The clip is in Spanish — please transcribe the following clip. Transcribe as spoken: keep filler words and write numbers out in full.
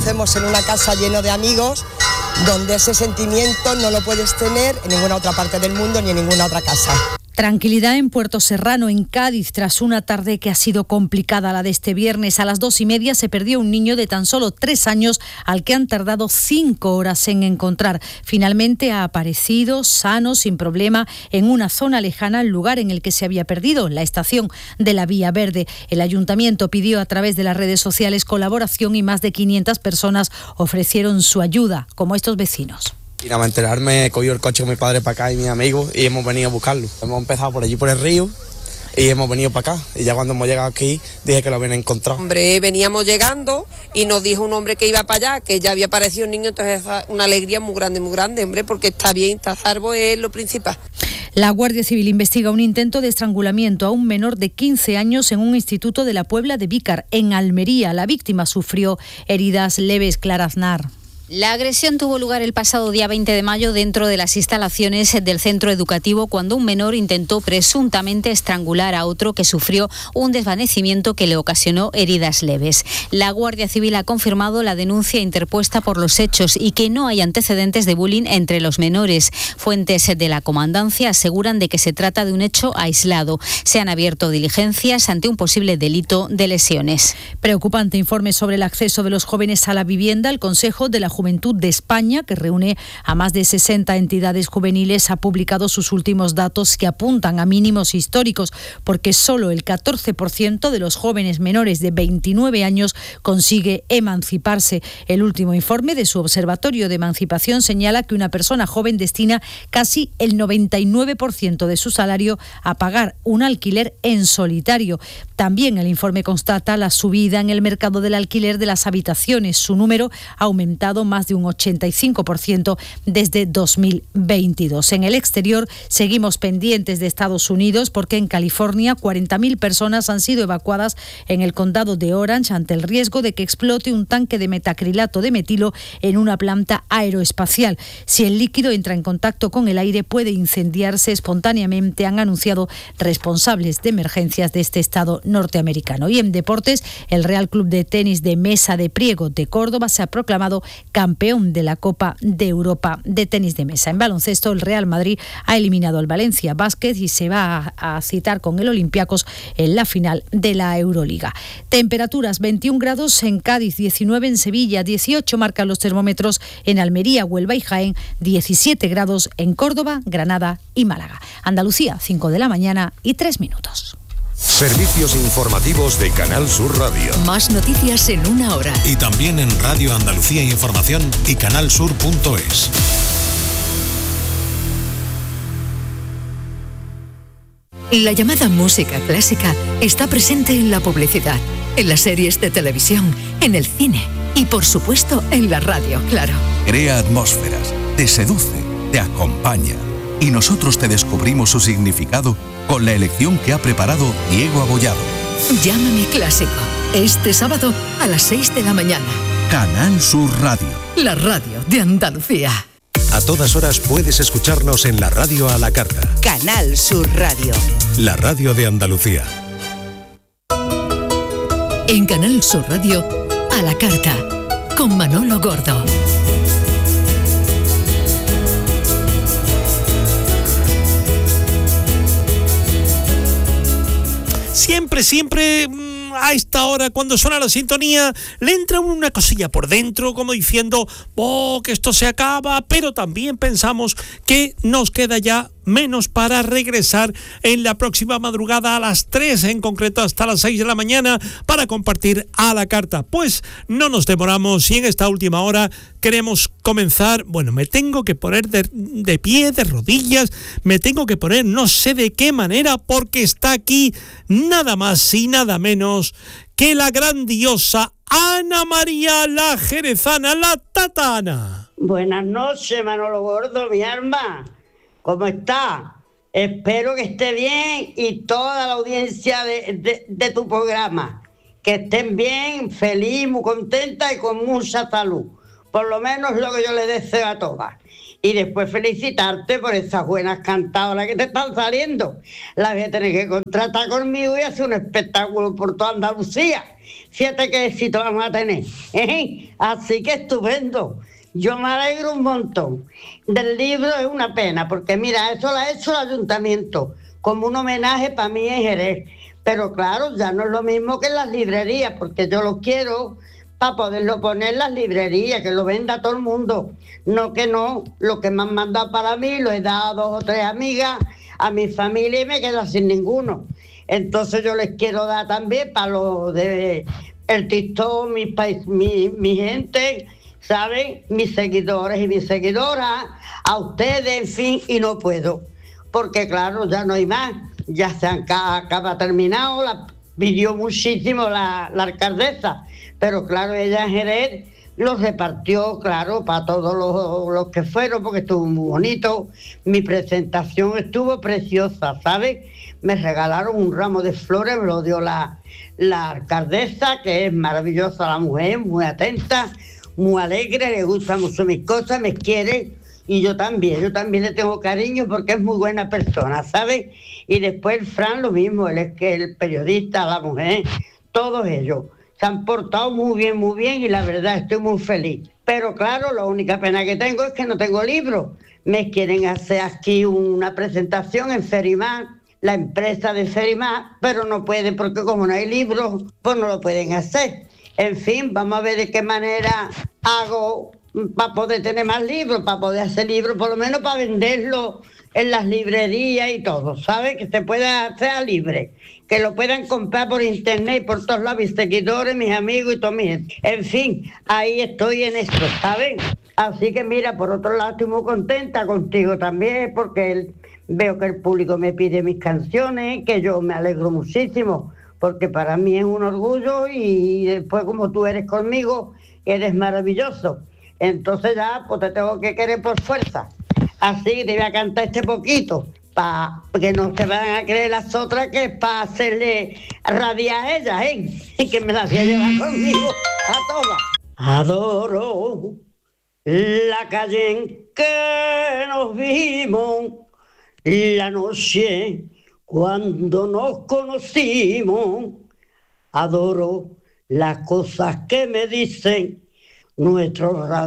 conocemos en una casa lleno de amigos, donde ese sentimiento no lo puedes tener en ninguna otra parte del mundo ni en ninguna otra casa. Tranquilidad en Puerto Serrano, en Cádiz, tras una tarde que ha sido complicada, la de este viernes. A las dos y media se perdió un niño de tan solo tres años al que han tardado cinco horas en encontrar. Finalmente ha aparecido sano, sin problema, en una zona lejana al lugar en el que se había perdido, la estación de la Vía Verde. El ayuntamiento pidió a través de las redes sociales colaboración y más de quinientas personas ofrecieron su ayuda, como estos vecinos. Y nada más enterarme, he cogido el coche con mi padre para acá y mis amigos y hemos venido a buscarlo. Hemos empezado por allí, por el río, y hemos venido para acá. Y ya cuando hemos llegado aquí, dije que lo habían encontrado. Hombre, veníamos llegando y nos dijo un hombre que iba para allá, que ya había aparecido un niño, entonces una alegría muy grande, muy grande, hombre, porque está bien, está salvo, es lo principal. La Guardia Civil investiga un intento de estrangulamiento a un menor de quince años en un instituto de la Puebla de Vícar, en Almería. La víctima sufrió heridas leves. Clara Aznar. La agresión tuvo lugar el pasado día veinte de mayo dentro de las instalaciones del centro educativo, cuando un menor intentó presuntamente estrangular a otro que sufrió un desvanecimiento que le ocasionó heridas leves. La Guardia Civil ha confirmado la denuncia interpuesta por los hechos y que no hay antecedentes de bullying entre los menores. Fuentes de la comandancia aseguran de que se trata de un hecho aislado. Se han abierto diligencias ante un posible delito de lesiones. Preocupante informe sobre el acceso de los jóvenes a la vivienda. El Consejo de la Juventud de España, que reúne a más de sesenta entidades juveniles, ha publicado sus últimos datos que apuntan a mínimos históricos, porque solo el catorce por ciento de los jóvenes menores de veintinueve años consigue emanciparse. El último informe de su Observatorio de Emancipación señala que una persona joven destina casi el noventa y nueve por ciento de su salario a pagar un alquiler en solitario. También el informe constata la subida en el mercado del alquiler de las habitaciones. Su número ha aumentado más de un ochenta y cinco por ciento desde dos mil veintidós. En el exterior seguimos pendientes de Estados Unidos, porque en California cuarenta mil personas han sido evacuadas en el condado de Orange ante el riesgo de que explote un tanque de metacrilato de metilo en una planta aeroespacial. Si el líquido entra en contacto con el aire, puede incendiarse espontáneamente, han anunciado responsables de emergencias de este estado norteamericano. Y en deportes, el Real Club de Tenis de Mesa de Priego de Córdoba se ha proclamado campeón de la Copa de Europa de Tenis de Mesa. En baloncesto, el Real Madrid ha eliminado al Valencia Basket y se va a, a citar con el Olympiacos en la final de la Euroliga. Temperaturas: veintiún grados en Cádiz, diecinueve en Sevilla, dieciocho marcan los termómetros en Almería, Huelva y Jaén, diecisiete grados en Córdoba, Granada y Málaga. Andalucía, cinco de la mañana y tres minutos. Servicios informativos de Canal Sur Radio. Más noticias en una hora. Y también en Radio Andalucía Información y canal sur punto es. La llamada música clásica está presente en la publicidad, en las series de televisión, en el cine y, por supuesto, en la radio, claro. Crea atmósferas, te seduce, te acompaña. Y nosotros te descubrimos su significado con la elección que ha preparado Diego Abollado. Llámame Clásico, este sábado a las seis de la mañana. Canal Sur Radio. La radio de Andalucía. A todas horas puedes escucharnos en la radio a la carta. Canal Sur Radio. La radio de Andalucía. En Canal Sur Radio, a la carta, con Manolo Gordo. Siempre, siempre a esta hora, cuando suena la sintonía, le entra una cosilla por dentro, como diciendo, oh, que esto se acaba, pero también pensamos que nos queda ya menos para regresar en la próxima madrugada a las tres, en concreto hasta las seis de la mañana, para compartir a la carta. Pues no nos demoramos y en esta última hora queremos comenzar. Bueno, me tengo que poner de, de pie, de rodillas, me tengo que poner no sé de qué manera, porque está aquí nada más y nada menos que la grandiosa Ana María la Jerezana, la Tatana. Buenas noches, Manolo Gordo, mi alma. ¿Cómo está? Espero que esté bien y toda la audiencia de, de, de tu programa. Que estén bien, feliz, muy contenta y con mucha salud. Por lo menos lo que yo le deseo a todas. Y después felicitarte por esas buenas cantadoras que te están saliendo. Las voy a tener que contratar conmigo y hacer un espectáculo por toda Andalucía. Fíjate qué éxito vamos a tener. ¿Eh? Así que estupendo. Yo me alegro un montón. Del libro es una pena, porque mira, eso lo ha hecho el ayuntamiento, como un homenaje para mí en Jerez. Pero claro, ya no es lo mismo que en las librerías, porque yo lo quiero para poderlo poner en las librerías, que lo venda todo el mundo. No que no, lo que me han mandado para mí lo he dado a dos o tres amigas, a mi familia, y me quedo sin ninguno. Entonces yo les quiero dar también para los de el TikTok, mi, país, mi, mi gente, ¿saben? Mis seguidores y mis seguidoras, a ustedes, en fin, y no puedo. Porque claro, ya no hay más, ya se han acaba terminado, la pidió muchísimo la, la alcaldesa, pero claro, ella en Jerez los repartió, claro, para todos los, los que fueron, porque estuvo muy bonito, mi presentación estuvo preciosa, ¿sabes? Me regalaron un ramo de flores, me lo dio la, la alcaldesa, que es maravillosa la mujer, muy atenta, muy alegre, le gustan mucho mis cosas, me quiere, y yo también, yo también le tengo cariño porque es muy buena persona, ¿sabes? Y después el Fran lo mismo, él es que el periodista, la mujer, todos ellos se han portado muy bien, muy bien, y la verdad estoy muy feliz. Pero claro, la única pena que tengo es que no tengo libro. Me quieren hacer aquí una presentación en Ferimar, la empresa de Ferimar, pero no pueden porque como no hay libros, pues no lo pueden hacer. En fin, vamos a ver de qué manera hago para poder tener más libros, para poder hacer libros, por lo menos para venderlos en las librerías y todo, ¿sabes? Que se pueda hacer libre, que lo puedan comprar por internet, por todos lados, mis seguidores, mis amigos y todo mi gente. En fin, ahí estoy en esto, ¿sabes? Así que mira, por otro lado estoy muy contenta contigo también, porque el, veo que el público me pide mis canciones, que yo me alegro muchísimo, porque para mí es un orgullo, y después como tú eres conmigo, eres maravilloso. Entonces ya, pues te tengo que querer por fuerza. Así que te voy a cantar este poquito, para que no te van a creer las otras, que es para hacerle rabiar a ellas, ¿eh? Y que me las voy a llevar conmigo a todas. Adoro la calle en que nos vimos, la noche cuando nos conocimos. Adoro las cosas que me dicen nuestros